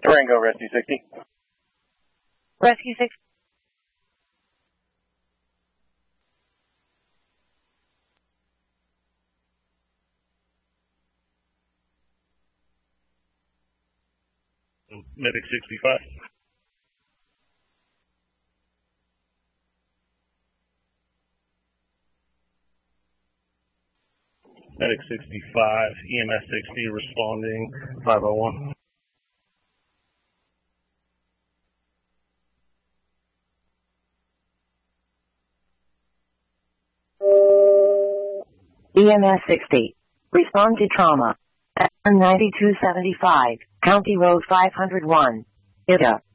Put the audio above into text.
Durango, Rescue 60. Rescue 6. Medic 65. Medic 65, EMS 60 responding, 501. EMS 60. Respond to trauma. 9275, County Road 501. Ida.